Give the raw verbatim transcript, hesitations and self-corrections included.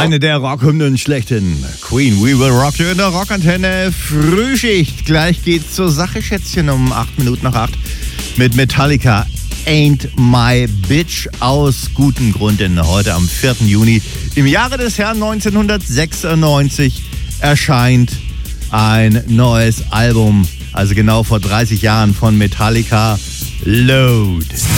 Eine der Rockhymnen schlechthin. Queen, We Will Rock You in der Rockantenne. Frühschicht. Gleich geht's zur Sache, Schätzchen, um acht Minuten nach acht mit Metallica. Ain't My Bitch, aus gutem Grund, denn heute am vierten Juni im Jahre des Herrn neunzehnhundertsechsundneunzig erscheint ein neues Album, also genau vor dreißig Jahren von Metallica, Load.